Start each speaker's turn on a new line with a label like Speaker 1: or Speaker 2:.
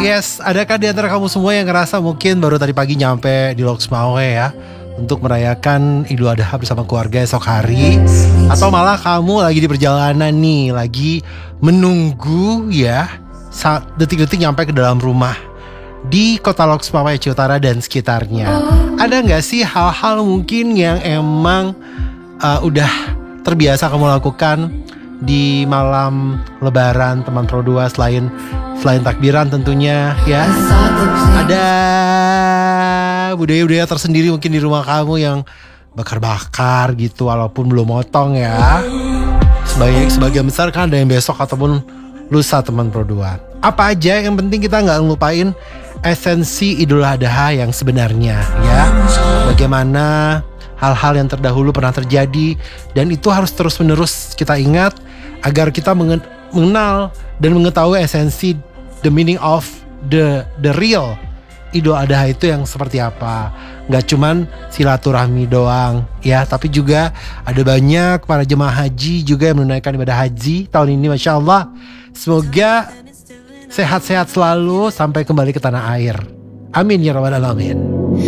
Speaker 1: Yes, adakah di antara kamu semua yang ngerasa mungkin baru tadi pagi nyampe di Loksmawe ya, untuk merayakan Idul Adha bersama keluarga esok hari? Atau malah kamu lagi di perjalanan nih, lagi menunggu ya saat detik-detik nyampe ke dalam rumah di kota Loksmawe, Aceh Utara dan sekitarnya. Ada gak sih hal-hal mungkin yang emang udah terbiasa kamu lakukan di malam lebaran teman Pro 2 selain takbiran tentunya ya? Ada budaya-budaya tersendiri mungkin di rumah kamu yang bakar-bakar gitu walaupun belum motong ya. Sebagian besar kan ada yang besok ataupun lusa teman Pro 2. Apa aja yang penting kita gak ngelupain esensi Idul Adha yang sebenarnya ya. Bagaimana hal-hal yang terdahulu pernah terjadi dan itu harus terus-menerus kita ingat agar kita mengenal dan mengetahui esensi the meaning of the real Idul Adha itu yang seperti apa. Gak cuman silaturahmi doang ya, tapi juga ada banyak para jemaah haji juga yang menunaikan ibadah haji tahun ini, Masya Allah. Semoga sehat-sehat selalu sampai kembali ke tanah air. Amin ya rabbal alamin.